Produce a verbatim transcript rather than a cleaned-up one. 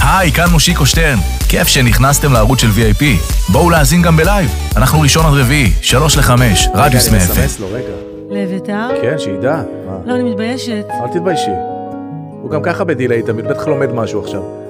היי, כאן מושיקו שטרן. כיף שנכנסתם לערוץ של וי איי פי. בואו להאזין גם בלייב. אנחנו ראשון עד רביעי, שלוש לחמש, רדיוס מאפס. רגע, אני מסמס לו, רגע. לביתר? כן, שידע. לא, אני מתביישת. אל תתביישי. הוא גם ככה בדילי, תמיד בטח לומד משהו עכשיו.